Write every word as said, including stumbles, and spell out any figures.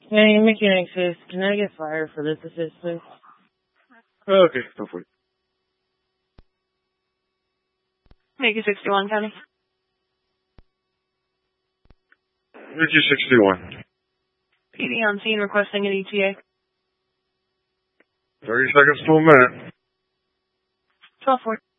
Hey, mechanic says, can I get fired for this assist, please? Okay, go for it. Make it sixty-one, County. Mickey sixty-one. P D on scene requesting an E T A. thirty seconds to a minute. twelve four.